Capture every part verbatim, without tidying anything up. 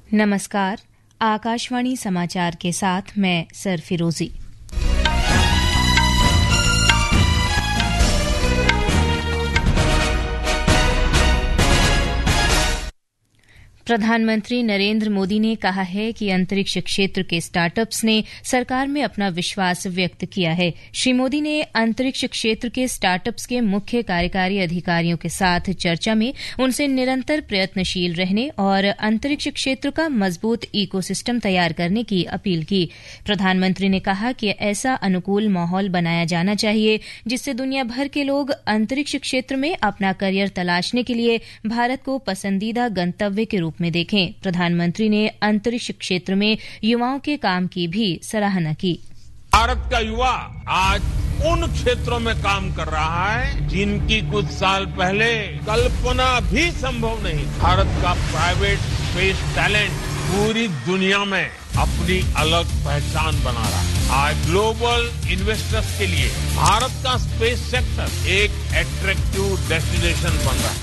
नमस्कार, आकाशवाणी समाचार के साथ मैं सरफिरोजी। प्रधानमंत्री नरेंद्र मोदी ने कहा है कि अंतरिक्ष क्षेत्र के स्टार्टअप्स ने सरकार में अपना विश्वास व्यक्त किया है। श्री मोदी ने अंतरिक्ष क्षेत्र के स्टार्टअप्स के मुख्य कार्यकारी अधिकारियों के साथ चर्चा में उनसे निरंतर प्रयत्नशील रहने और अंतरिक्ष क्षेत्र का मजबूत इकोसिस्टम तैयार करने की अपील की। प्रधानमंत्री ने कहा कि ऐसा अनुकूल माहौल बनाया जाना चाहिए जिससे दुनिया भर के लोग अंतरिक्ष क्षेत्र में अपना करियर तलाशने के लिए भारत को पसंदीदा गंतव्य के रूप में देखें। प्रधानमंत्री ने अंतरिक्ष क्षेत्र में युवाओं के काम की भी सराहना की। भारत का युवा आज उन क्षेत्रों में काम कर रहा है जिनकी कुछ साल पहले कल्पना भी संभव नहीं। भारत का प्राइवेट स्पेस टैलेंट पूरी दुनिया में अपनी अलग पहचान बना रहा है। आज ग्लोबल इन्वेस्टर्स के लिए भारत का स्पेस सेक्टर एक अट्रैक्टिव डेस्टिनेशन बन रहा है।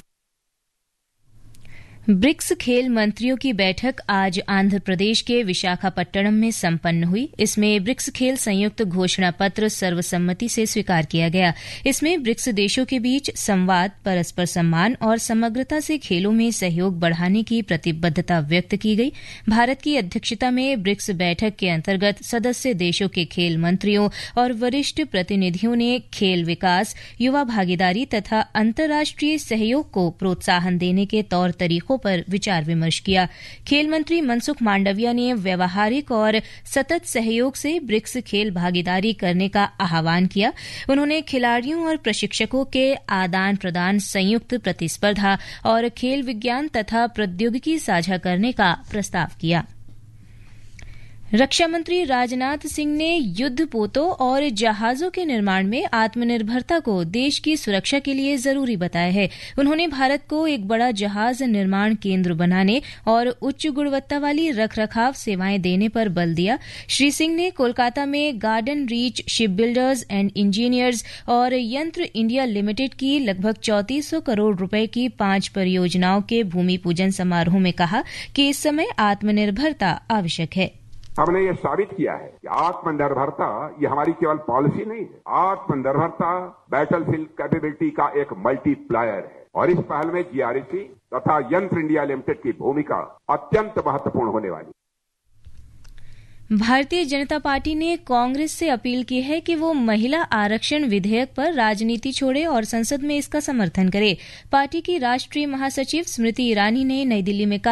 ब्रिक्स खेल मंत्रियों की बैठक आज आंध्र प्रदेश के विशाखापट्टनम में संपन्न हुई। इसमें ब्रिक्स खेल संयुक्त घोषणा पत्र सर्वसम्मति से स्वीकार किया गया। इसमें ब्रिक्स देशों के बीच संवाद, परस्पर सम्मान और समग्रता से खेलों में सहयोग बढ़ाने की प्रतिबद्धता व्यक्त की गई। भारत की अध्यक्षता में ब्रिक्स बैठक के अंतर्गत सदस्य देशों के खेल मंत्रियों और वरिष्ठ प्रतिनिधियों ने खेल विकास, युवा भागीदारी तथा अंतर्राष्ट्रीय सहयोग को प्रोत्साहन देने के तौर तरीकों पर विचार विमर्श किया। खेल मंत्री मनसुख मांडविया ने व्यावहारिक और सतत सहयोग से ब्रिक्स खेल भागीदारी करने का आह्वान किया। उन्होंने खिलाड़ियों और प्रशिक्षकों के आदान प्रदान, संयुक्त प्रतिस्पर्धा और खेल विज्ञान तथा प्रौद्योगिकी साझा करने का प्रस्ताव किया। रक्षा मंत्री राजनाथ सिंह ने युद्धपोतों और जहाजों के निर्माण में आत्मनिर्भरता को देश की सुरक्षा के लिए जरूरी बताया है। उन्होंने भारत को एक बड़ा जहाज निर्माण केंद्र बनाने और उच्च गुणवत्ता वाली रखरखाव सेवाएं देने पर बल दिया। श्री सिंह ने कोलकाता में garden reach ship builders and engineers और यंत्र इंडिया लिमिटेड की लगभग चौंतीस सौ करोड़ रुपए की पांच परियोजनाओं के भूमि पूजन समारोह में कहा कि इस समय आत्मनिर्भरता आवश्यक है। हमने ये साबित किया है कि आत्मनिर्भरता ये हमारी केवल पॉलिसी नहीं है। आत्मनिर्भरता बैटलफील्ड कैपेबिलिटी का एक मल्टीप्लायर है और इस पहल में जीआरसी तथा यंत्र इंडिया लिमिटेड की भूमिका अत्यंत महत्वपूर्ण होने वाली है। भारतीय जनता पार्टी ने कांग्रेस से अपील की है कि वो महिला आरक्षण विधेयक पर राजनीति छोड़े और संसद में इसका समर्थन करे। पार्टी की राष्ट्रीय महासचिव स्मृति ईरानी ने नई दिल्ली में कहा